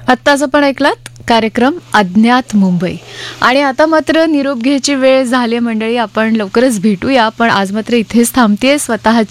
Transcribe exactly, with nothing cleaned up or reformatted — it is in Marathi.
आत्ताच आपण ऐकलात कार्यक्रम अज्ञात मुंबई. आणि आता मात्र निरोप घ्यायची वेळ झाली मंडळी. आपण लवकरच भेटूया, पण आज मात्र इथेच थांबतेय. स्वतःची